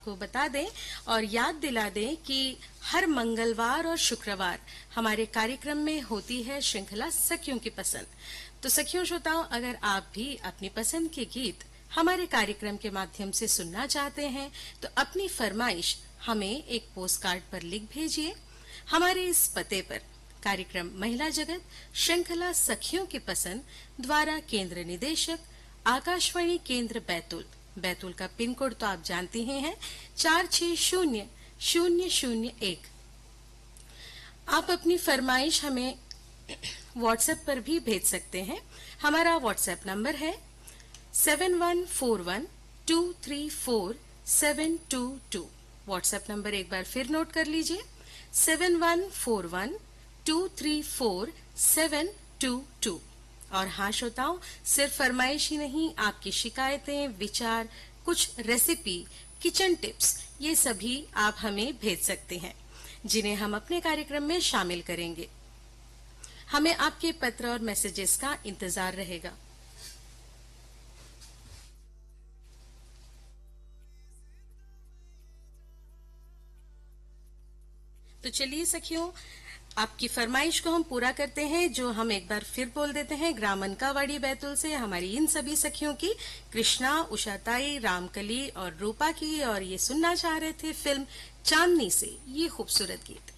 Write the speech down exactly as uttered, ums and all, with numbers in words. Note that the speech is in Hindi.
को बता दें और याद दिला दें कि हर मंगलवार और शुक्रवार हमारे कार्यक्रम में होती है श्रृंखला सखियों की पसंद। तो सखियों श्रोताओं, अगर आप भी अपनी पसंद के गीत हमारे कार्यक्रम के माध्यम से सुनना चाहते हैं तो अपनी फरमाइश हमें एक पोस्ट कार्ड पर लिख भेजिए। हमारे इस पते पर कार्यक्रम महिला जगत श्रृंखला सखियों की पसंद द्वारा केंद्र निदेशक आकाशवाणी केंद्र बैतूल, बैतूल का पिन कोड तो आप जानते ही हैं चार छह शून्य शून्य शून्य एक। आप अपनी फरमाइश हमें व्हाट्सएप पर भी भेज सकते हैं। हमारा व्हाट्सएप नंबर है seven one four one two three four seven to to. WhatsApp number एक बार फिर नोट कर लीजिए, seven one four one two three four seven to to. और हाँ श्रोताओं, सिर्फ फरमाइश ही नहीं, आपकी शिकायतें, विचार, कुछ रेसिपी, किचन टिप्स, ये सभी आप हमें भेज सकते हैं, जिन्हें हम अपने कार्यक्रम में शामिल करेंगे। हमें आपके पत्र और मैसेजेस का इंतजार रहेगा। तो चलिए सखियों, आपकी फरमाइश को हम पूरा करते हैं, जो हम एक बार फिर बोल देते हैं। ग्राम अनकावाड़ी बैतूल से हमारी इन सभी सखियों की, कृष्णा, उषाताई, रामकली और रूपा की, और ये सुनना चाह रहे थे फिल्म चांदनी से ये खूबसूरत गीत।